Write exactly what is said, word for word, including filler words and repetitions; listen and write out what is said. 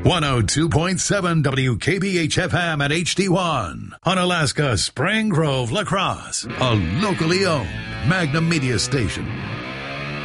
one oh two point seven W K B H F M at H D one. On Alaska's Spring Grove, La Crosse. A locally owned Magnum Media station.